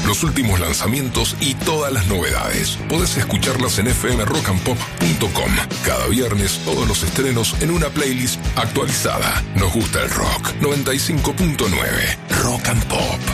los últimos lanzamientos y todas las novedades. Podés escucharlas en fmrockandpop.com. Cada viernes todos los estrenos en una playlist actualizada. Nos gusta el rock. 95.9 Rock and Pop.